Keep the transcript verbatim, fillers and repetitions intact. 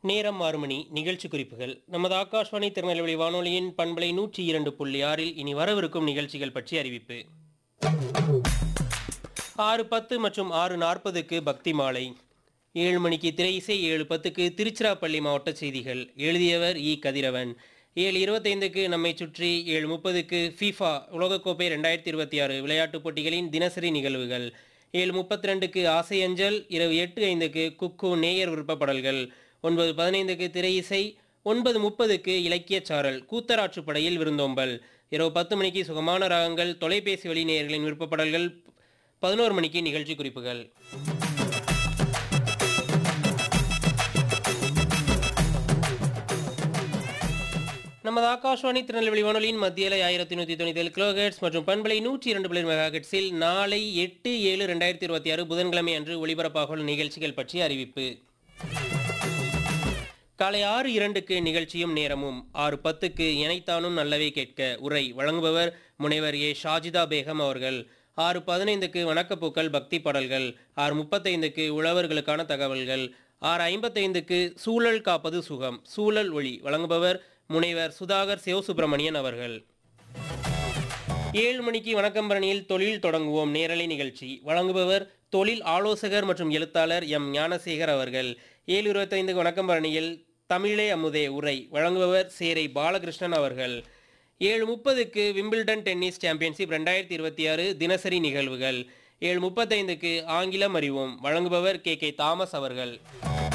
நேரம் ஆறு மணி நிகழ்ச்சி குறிப்புகள் நமது ஆகாஷ்வாணி திருநெல்வேலி வானொலியின் பண்பலை நூற்றி இரண்டு புள்ளி ஆறில் இனி வரவிருக்கும் நிகழ்ச்சிகள் பற்றி அறிவிப்பு. ஆறு பத்து மற்றும் ஆறு நாற்பதுக்கு பக்தி மாலை, ஏழு மணிக்கு திரை இசை, ஏழு பத்துக்கு திருச்சிராப்பள்ளி மாவட்ட செய்திகள், எழுதியவர் இ கதிரவன். ஏழு இருபத்தைந்துக்கு நம்மை சுற்றி, ஏழு முப்பதுக்கு ஃபீஃபா உலகக்கோப்பை ரெண்டாயிரத்தி இருபத்தி ஆறு விளையாட்டுப் போட்டிகளின் தினசரி நிகழ்வுகள், ஏழு முப்பத்தி ரெண்டுக்கு ஆசை அஞ்சல், இரவு எட்டு ஐந்துக்கு குக்கு நேயர் விருப்பப்படல்கள், ஒன்பது பதினைந்துக்கு திரை இசை, ஒன்பது முப்பதுக்கு இலக்கியச் சாரல் கூத்தராற்றுப்படையில் விருந்தோம்பல், இரவு பத்து மணிக்கு சுகமான ராகங்கள் தொலைபேசி வழி நேயர்களின் விருப்பப்படல்கள், பதினோரு மணிக்கு நிகழ்ச்சி குறிப்புகள். நமது ஆகாஷ்வாணி திருநெல்வேலி வானொலியின் மத்தியலை ஆயிரத்தி நூற்றி தொண்ணூத்தி ஏழு கிலோஹெர்ட்ஸ் மற்றும் பண்பலை நூற்றி இரண்டு புள்ளி மெகாஹெர்ட்ஸில் நாளை எட்டு ஏழு ரெண்டாயிரத்தி இருபத்தி ஆறு புதன்கிழமை அன்று ஒளிபரப்பாக உள்ள நிகழ்ச்சிகள் பற்றி அறிவிப்பு. காலை ஆறு இரண்டுக்கு நிகழ்ச்சியும் நேரமும், ஆறு பத்துக்கு இணைத்தானும் நல்லவே கேட்க உரை வழங்குபவர் முனைவர் ஏ ஷாஜிதா பேகம் அவர்கள், ஆறு பதினைந்துக்கு வணக்கப்பூக்கள் பக்தி பாடல்கள், ஆறு முப்பத்தைந்துக்கு உழவர்களுக்கான தகவல்கள், ஆறு ஐம்பத்தைந்துக்கு சூழல் காப்பது சுகம் சூழல் ஒளி வழங்குபவர் முனைவர் சுதாகர் சிவசுப்பிரமணியன் அவர்கள். ஏழு மணிக்கு வணக்கம் பரணியில் தொழில் தொடங்குவோம் நேரலை நிகழ்ச்சி வழங்குபவர் தொழில் ஆலோசகர் மற்றும் எழுத்தாளர் எம் ஞானசேகர் அவர்கள். ஏழு இருபத்தைந்துக்கு வணக்கம் பரணியில் தமிழே அமுதே உரை வழங்குபவர் சேரை பாலகிருஷ்ணன் அவர்கள். ஏழு முப்பதுக்கு விம்பிள்டன் டென்னிஸ் சாம்பியன்ஷிப் ரெண்டாயிரத்தி இருபத்தி ஆறு தினசரி நிகழ்வுகள், ஏழு முப்பத்தைந்துக்கு ஆங்கிலம் அறிவோம் வழங்குபவர் கே கே தாமஸ் அவர்கள்.